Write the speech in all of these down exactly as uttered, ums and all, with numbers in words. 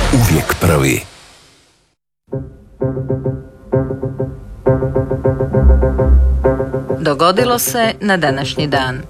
Uvijek prvi. Dogodilo se na današnji dan.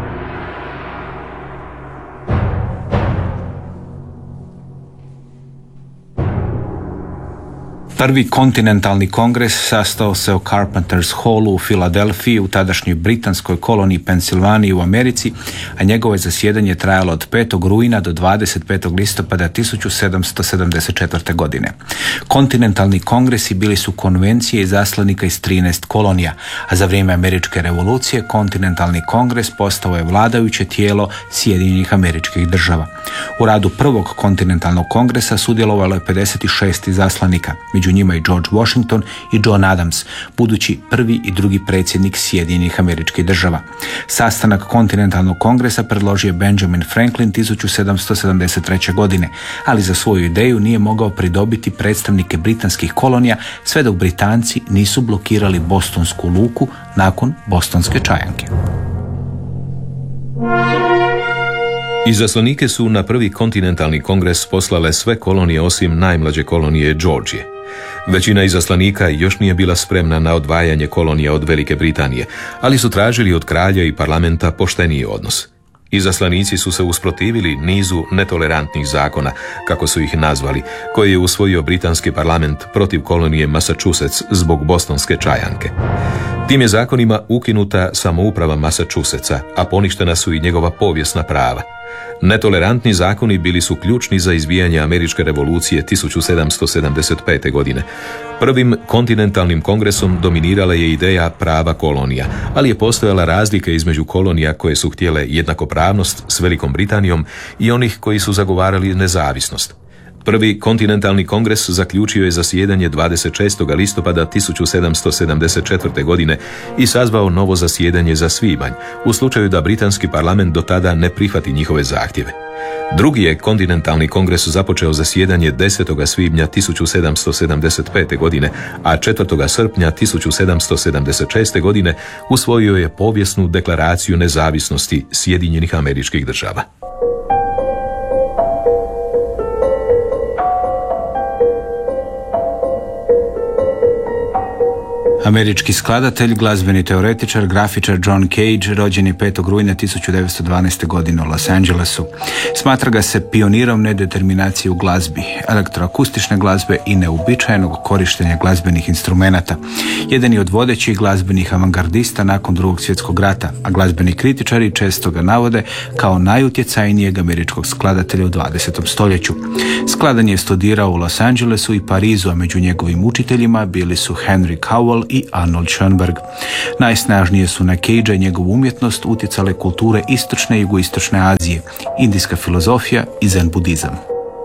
Prvi kontinentalni kongres sastao se u Carpenters Hallu u Filadelfiji u tadašnjoj britanskoj koloniji Pensilvaniji u Americi, a njegovo je zasjedanje trajalo od petog rujna do dvadeset petog listopada tisuću sedamsto sedamdeset četvrte. godine. Kontinentalni kongresi bili su konvencije izaslanika iz trinaest kolonija, a za vrijeme Američke revolucije kontinentalni kongres postao je vladajuće tijelo Sjedinjenih Američkih Država. U radu prvog kontinentalnog kongresa sudjelovalo je pedeset šest izaslanika, među njima i George Washington i John Adams, budući prvi i drugi predsjednik Sjedinjenih Američkih Država. Sastanak kontinentalnog kongresa predložio je Benjamin Franklin tisuću sedamsto sedamdeset treće. godine, ali za svoju ideju nije mogao pridobiti predstavnike britanskih kolonija sve dok Britanci nisu blokirali Bostonsku luku nakon Bostonske čajanke. Izaslanike su na prvi kontinentalni kongres poslale sve kolonije osim najmlađe kolonije Georgije. Većina izaslanika još nije bila spremna na odvajanje kolonija od Velike Britanije, ali su tražili od kralja i parlamenta pošteniji odnos. Izaslanici su se usprotivili nizu netolerantnih zakona, kako su ih nazvali, koje je usvojio britanski parlament protiv kolonije Massachusetts zbog Bostonske čajanke. Tim je zakonima ukinuta samouprava Massachusettsa, a poništena su i njegova povijesna prava. Netolerantni zakoni bili su ključni za izbijanje Američke revolucije tisuću sedamsto sedamdeset pete. godine. Prvim kontinentalnim kongresom dominirala je ideja prava kolonija, ali je postojala razlika između kolonija koje su htjele jednakopravnost s Velikom Britanijom i onih koji su zagovarali nezavisnost. Prvi kontinentalni kongres zaključio je zasjedanje dvadeset šestog listopada tisuću sedamsto sedamdeset četvrte. godine i sazvao novo zasjedanje za svibanj, u slučaju da britanski parlament do tada ne prihvati njihove zahtjeve. Drugi je kontinentalni kongres započeo zasjedanje desetog svibnja tisuću sedamsto sedamdeset pete. godine, a četvrtog srpnja tisuću sedamsto sedamdeset šeste. godine usvojio je povijesnu deklaraciju nezavisnosti Sjedinjenih Američkih Država. Američki skladatelj, glazbeni teoretičar, grafičar John Cage rođen je petog rujna tisuću devetsto dvanaeste. godine u Los Angelesu. Smatra ga se pionirom nedeterminacije u glazbi, elektroakustične glazbe i neuobičajenog korištenja glazbenih instrumenata. Jedan je od vodećih glazbenih avangardista nakon Drugog svjetskog rata, a glazbeni kritičari često ga navode kao najutjecajnijeg američkog skladatelja u dvadesetom stoljeću. Skladanje je studirao u Los Angelesu i Parizu, a među njegovim učiteljima bili su Henry Cowell i Arnold Schoenberg. Najsnažnije su na Cagea i njegovu umjetnost utjecale kulture istočne i jugoistočne Azije, indijska filozofija i zen budizam.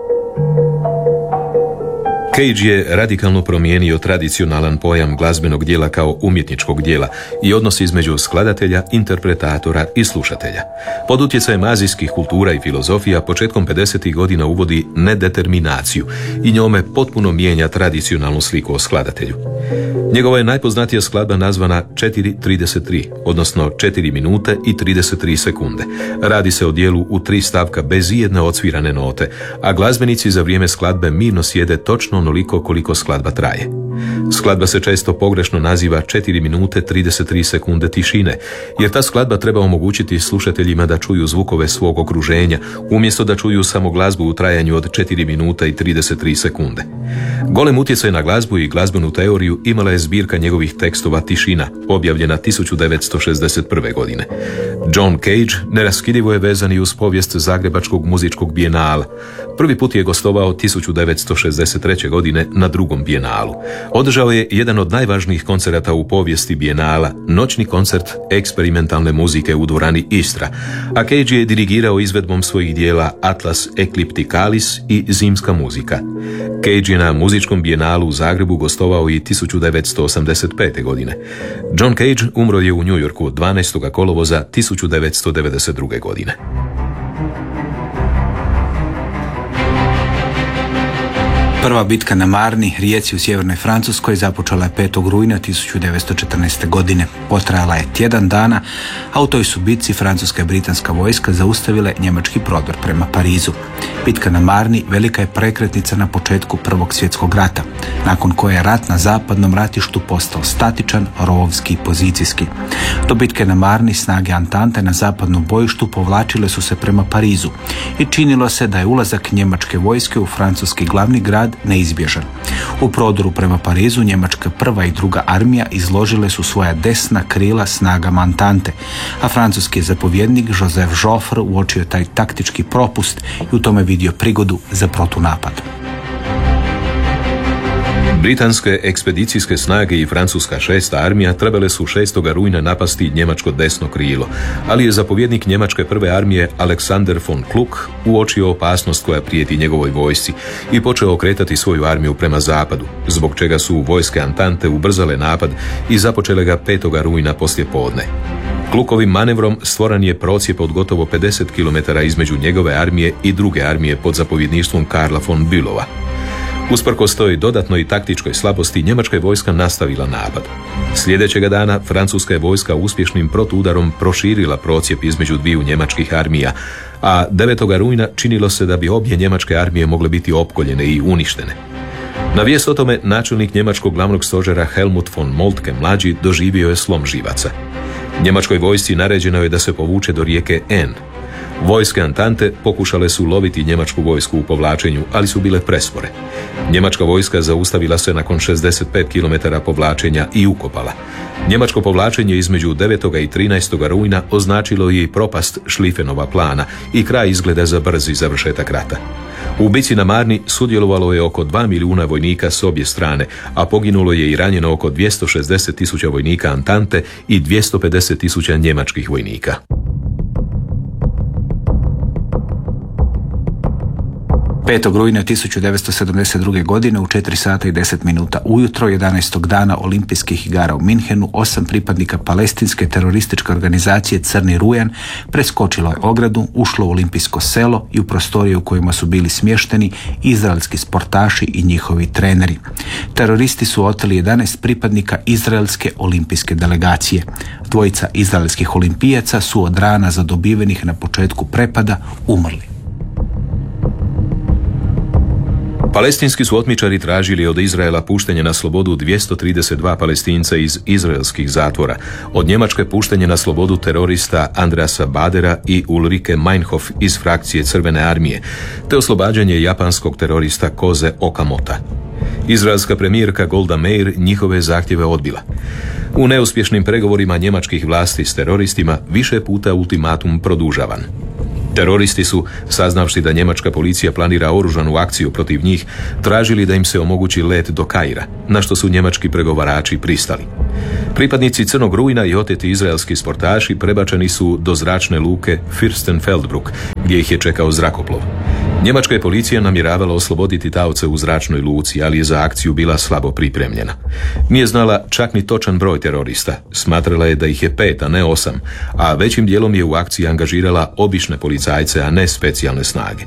Cage je radikalno promijenio tradicionalan pojam glazbenog dijela kao umjetničkog dijela i odnos između skladatelja, interpretatora i slušatelja. Pod utjecajem azijskih kultura i filozofija početkom pedesetih godina uvodi nedeterminaciju i njome potpuno mijenja tradicionalnu sliku o skladatelju. Njegova je najpoznatija skladba nazvana četiri trideset tri, odnosno četiri minute i trideset tri sekunde. Radi se o dijelu u tri stavka bez ijedne odsvirane note, a glazbenici za vrijeme skladbe mirno sjede točno onoliko koliko skladba traje. Skladba se često pogrešno naziva četiri minute trideset tri sekunde tišine, jer ta skladba treba omogućiti slušateljima da čuju zvukove svog okruženja, umjesto da čuju samo glazbu u trajanju od četiri minuta i trideset tri sekunde. Golem utjecaj na glazbu i glazbenu teoriju imala je zbirka njegovih tekstova Tišina, objavljena tisuću devetsto šezdeset prve. godine. John Cage neraskidivo je vezan i uz povijest Zagrebačkog muzičkog bijenala. Prvi put je gostovao tisuću devetsto šezdeset treće. godine na drugom bijenalu. Održao je jedan od najvažnijih koncerata u povijesti bijenala, noćni koncert eksperimentalne muzike u dvorani Istra, a Cage je dirigirao izvedbom svojih dijela Atlas Eclipticalis i Zimska muzika. Cage je na muzičkom bijenalu u Zagrebu gostovao i tisuću devetsto osamdeset pete. godine. John Cage umro je u New Yorku dvanaestog kolovoza tisuću devetsto devedeset druge. godine. Prva bitka na Marni, rijeci u sjevernoj Francuskoj, započela je petog rujna tisuću devetsto četrnaeste. godine. Potrajala je tjedan dana, a u toj su bitci francuska i britanska vojska zaustavile njemački prodor prema Parizu. Bitka na Marni velika je prekretnica na početku Prvog svjetskog rata, nakon koje je rat na zapadnom ratištu postao statičan, rovovski i pozicijski. Do bitke na Marni snage Antante na zapadnom bojištu povlačile su se prema Parizu i činilo se da je ulazak njemačke vojske u francuski glavni grad neizbježan. U prodoru prema Parizu njemačka prva i druga armija izložile su svoja desna krila snagama Antante, a francuski zapovjednik Joseph Joffre uočio je taj taktički propust i u tome vidio prigodu za protunapad. Britanske ekspedicijske snage i francuska šesta armija trebale su šestog rujna napasti njemačko desno krilo, ali je zapovjednik njemačke prve armije Alexander von Kluck uočio opasnost koja prijeti njegovoj vojsci i počeo okretati svoju armiju prema zapadu, zbog čega su vojske Antante ubrzale napad i započele ga petog rujna poslije podne. Klukovim manevrom stvoren je procjep od gotovo pedeset kilometara između njegove armije i druge armije pod zapovjedništvom Karla von Bülova. Usprkos toj dodatnoj taktičkoj slabosti, njemačka je vojska nastavila napad. Sljedećega dana francuska je vojska uspješnim protuudarom proširila procjep između dviju njemačkih armija, a devetog rujna činilo se da bi obje njemačke armije mogle biti opkoljene i uništene. Na vijest o tome načelnik njemačkog glavnog stožera Helmut von Moltke mlađi doživio je slom živaca. Njemačkoj vojsci naređeno je da se povuče do rijeke En. Vojske Antante pokušale su loviti njemačku vojsku u povlačenju, ali su bile prespore. Njemačka vojska zaustavila se nakon šezdeset pet kilometara povlačenja i ukopala. Njemačko povlačenje između devetog i trinaestog rujna označilo je i propast Šlifenova plana i kraj izgleda za brzi završetak rata. U bici na Marni sudjelovalo je oko dva milijuna vojnika s obje strane, a poginulo je i ranjeno oko dvjesto šezdeset tisuća vojnika Antante i dvjesto pedeset tisuća njemačkih vojnika. petog rujna tisuću devetsto sedamdeset druge. godine u četiri sata i deset minuta ujutro jedanaestog dana olimpijskih igara u Minhenu osam pripadnika palestinske terorističke organizacije Crni rujan preskočilo je ogradu, ušlo u olimpijsko selo i u prostorije u kojima su bili smješteni izraelski sportaši i njihovi treneri. Teroristi su oteli jedanaest pripadnika izraelske olimpijske delegacije. Dvojica izraelskih olimpijaca su od rana zadobivenih na početku prepada umrli. Palestinski su otmičari tražili od Izraela puštenje na slobodu dvjesto trideset dva Palestinca iz izraelskih zatvora, od Njemačke puštenje na slobodu terorista Andreasa Badera i Ulrike Meinhof iz frakcije Crvene armije, te oslobađanje japanskog terorista Koze Okamota. Izraelska premijerka Golda Meir njihove zahtjeve odbila. U neuspješnim pregovorima njemačkih vlasti s teroristima više puta ultimatum produžavan. Teroristi su, saznavši da njemačka policija planira oružanu akciju protiv njih, tražili da im se omogući let do Kaira, na što su njemački pregovarači pristali. Pripadnici Crnog rujna i oteti izraelski sportaši prebačeni su do zračne luke Fürstenfeldbruck, gdje ih je čekao zrakoplov. Njemačka je policija namjeravala osloboditi taoce u zračnoj luci, ali je za akciju bila slabo pripremljena. Nije znala čak ni točan broj terorista, smatrala je da ih je pet, a ne osam, a većim dijelom je u akciji angažirala obične policajce, a ne specijalne snage.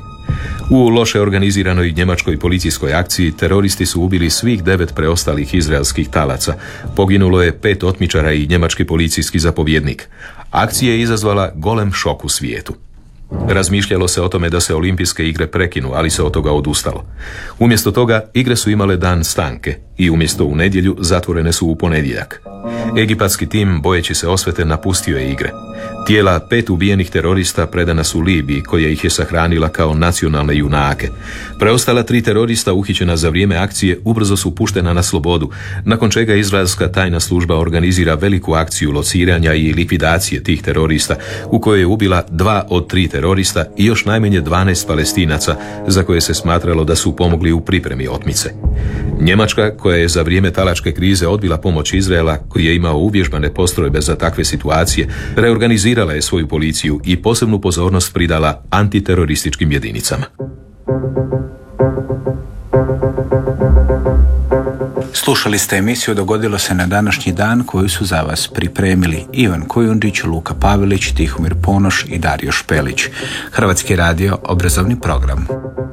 U loše organiziranoj njemačkoj policijskoj akciji teroristi su ubili svih devet preostalih izraelskih talaca. Poginulo je pet otmičara i njemački policijski zapovjednik. Akcija je izazvala golem šok u svijetu. Razmišljalo se o tome da se olimpijske igre prekinu, ali se od toga odustalo. Umjesto toga, igre su imale dan stanke i umjesto u nedjelju zatvorene su u ponedjeljak. Egipatski tim, bojeći se osvete, napustio je igre. Tijela pet ubijenih terorista predana su Libiji, koja ih je sahranila kao nacionalne junake. Preostala tri terorista uhićena za vrijeme akcije ubrzo su puštena na slobodu, nakon čega izraelska tajna služba organizira veliku akciju lociranja i likvidacije tih terorista, u kojoj je ubila dva od tri terorista i još najmanje dvanaest Palestinaca, za koje se smatralo da su pomogli u pripremi otmice. Njemačka, koja je za vrijeme talačke krize odbila pomoć Izraela, koji je imao uvježbane postrojbe za takve situacije, reorganizirala je svoju policiju i posebnu pozornost pridala antiterorističkim jedinicama. Slušali ste emisiju Dogodilo se na današnji dan, koju su za vas pripremili Ivan Kujundžić, Luka Pavelić, Tihomir Ponoš i Dario Špelić. Hrvatski radio, obrazovni program.